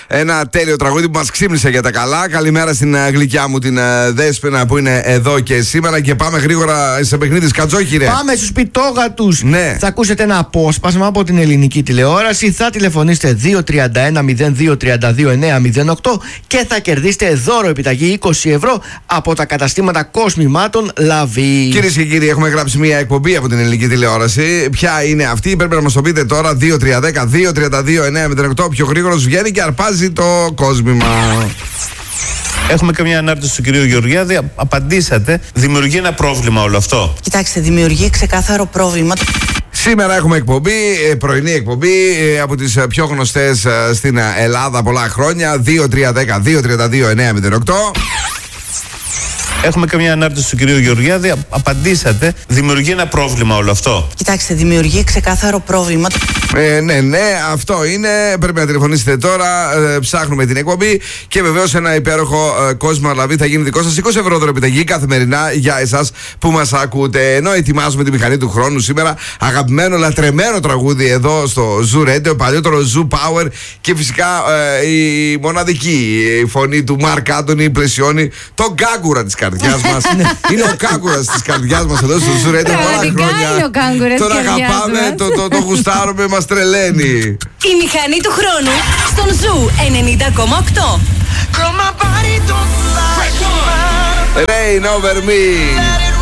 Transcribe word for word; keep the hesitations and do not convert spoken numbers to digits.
Ένα τέλειο τραγούδι που μας ξύπνησε για τα καλά. Καλημέρα στην γλυκιά μου την Δέσποινα που είναι εδώ και σήμερα. Και πάμε γρήγορα σε παιχνίδι Σκατζόχυρε. Πάμε στους πιτόγατους. Ναι. Θα ακούσετε ένα απόσπασμα από την ελληνική τηλεόραση. Θα τηλεφωνήσετε δύο τρία ένα μηδέν δύο τρία δύο εννιά μηδέν οκτώ και θα κερδίσετε δώρο επιταγή είκοσι ευρώ από τα καταστήματα κοσμημάτων Λαβή. Κυρίες και κύριοι, έχουμε γράψει μια εκπομπή από την ελληνική τηλεόραση. Ποια είναι αυτή, πρέπει να μας το πείτε τώρα. δύο τρία ένα δύο τρία δύο εννιά μηδέν οκτώ. Πιο γρήγορος βγαίνει και αρπάζει το κόσμημα. Έχουμε και μια ανάρτηση του κυρίου Γεωργιάδη. Απαντήσατε. Δημιουργεί ένα πρόβλημα όλο αυτό. Κοιτάξτε, δημιουργεί ξεκάθαρο πρόβλημα. Σήμερα έχουμε εκπομπή, πρωινή εκπομπή από τις πιο γνωστές στην Ελλάδα πολλά χρόνια. δύο τρία ένα δύο τρία δύο εννιά μηδέν οκτώ. Έχουμε και μια ανάρτηση του κυρίου Γεωργιάδη. Απαντήσατε. Δημιουργεί ένα πρόβλημα όλο αυτό. Κοιτάξτε, δημιουργεί ξεκάθαρο πρόβλημα. Ε, ναι, ναι, αυτό είναι. Πρέπει να τηλεφωνήσετε τώρα. Ε, ψάχνουμε την εκπομπή. Και βεβαίως ένα υπέροχο ε, κόσμο Λαβή θα γίνει δικό σας. είκοσι ευρώ επιταγή καθημερινά για εσάς που μας ακούτε. Ενώ ετοιμάζουμε τη μηχανή του χρόνου σήμερα. Αγαπημένο, λατρεμένο τραγούδι εδώ στο Zoo Radio. Παλιότερο Zoo Power. Και φυσικά ε, η μοναδική η φωνή του Μαρκ Άντονι πλαισιώνει τον κάγκουρα της καρδιάς μας. Είναι ο κάγκουρας της καρδιάς μας εδώ στο Zoo Radio. Πολλά χρόνια. Τον αγαπάμε, το, το, το γουστάρουμε, μας τρελαίνει. Η μηχανή του χρόνου στον Ζου ενενήντα κόμμα οκτώ. Rain over me.